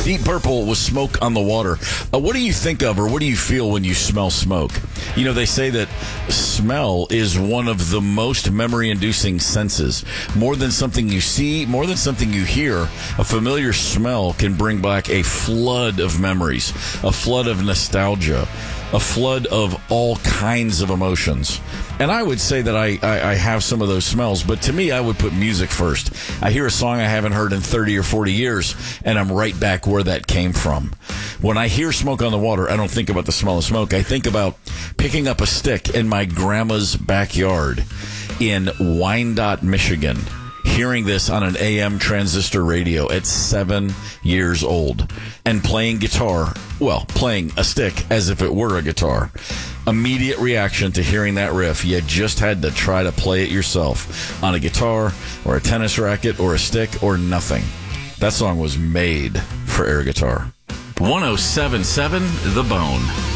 Deep Purple was Smoke on the Water. What do you think of, or what do you feel when you smell smoke? You know, they say that smell is one of the most memory-inducing senses. More than something you see, more than something you hear, a familiar smell can bring back a flood of memories, a flood of nostalgia, a flood of all kinds of emotions. And I would say that I have some of those smells, but to me, I would put music first. I hear a song I haven't heard in 30 or 40 years, and I'm right back where that came from. When I hear Smoke on the Water, I don't think about the smell of smoke. I think about picking up a stick in my grandma's backyard in Wyandotte, Michigan, hearing this on an AM transistor radio at 7 years old, and playing guitar, well, playing a stick as if it were a guitar. Immediate reaction to hearing that riff, you just had to try to play it yourself on a guitar or a tennis racket or a stick or nothing. That song was made for air guitar. 107.7 The Bone.